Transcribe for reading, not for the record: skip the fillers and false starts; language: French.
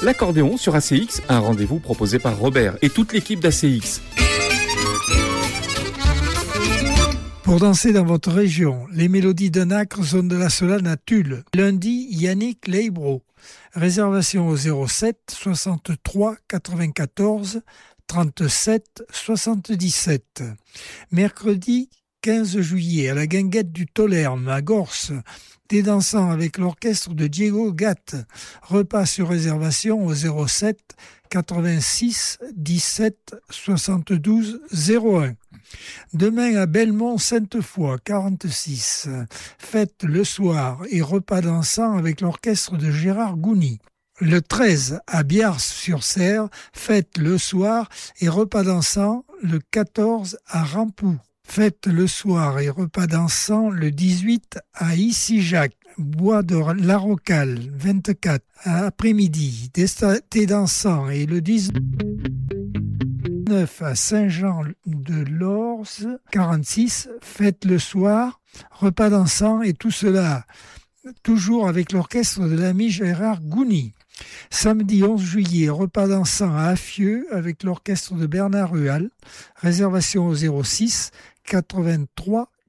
L'accordéon sur ACX, un rendez-vous proposé par Robert et toute l'équipe d'ACX. Pour danser dans votre région, les mélodies d'un acre sont de la Solane à Tulle. Lundi, Yannick Leibro. Réservation au 07 63 94 37 77. Mercredi 15 juillet, à la Guinguette du Tolerne, à Gorse, thé dansant avec l'orchestre de Diego Gatt. Repas sur réservation au 07 86 17 72 01. Demain à Belmont-Sainte-Foy, 46, fête le soir et repas dansant avec l'orchestre de Gérard Gouny. Le 13 à Biars-sur-Serre, fête le soir et repas dansant le 14 à Rampoux. Fête le soir et repas dansant le 18 à Issy-Jacques, Bois de la Rocale, 24 à après-midi. Thé dansant et le 19 à Saint-Jean-de-Lorze, 46, fête le soir, repas dansant et tout cela toujours avec l'orchestre de l'ami Gérard Gouny. Samedi 11 juillet, repas dansant à Affieux avec l'orchestre de Bernard Rual. Réservation au 06 83